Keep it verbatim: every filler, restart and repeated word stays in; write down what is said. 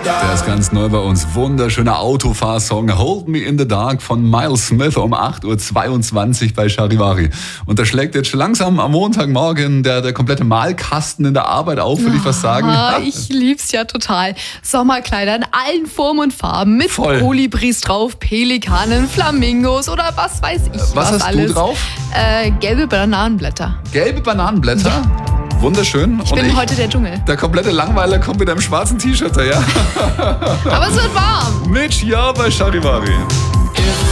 Der ist ganz neu bei uns. Wunderschöner Autofahrsong Hold Me in the Dark von Miles Smith um acht Uhr zweiundzwanzig bei Charivari. Und da schlägt jetzt schon langsam am Montagmorgen der, der komplette Malkasten in der Arbeit auf, würde ich was sagen. Ah, ich lieb's ja total. Sommerkleider in allen Formen und Farben mit Voll. Kolibris drauf, Pelikanen, Flamingos oder was weiß ich was, Was hast alles. du drauf? Äh, gelbe Bananenblätter. Gelbe Bananenblätter. Ja. Wunderschön. Ich bin heute der Dschungel. Der komplette Langweiler kommt mit einem schwarzen T-Shirt daher. Aber es wird warm. Mitch, ja, bei Charivari. If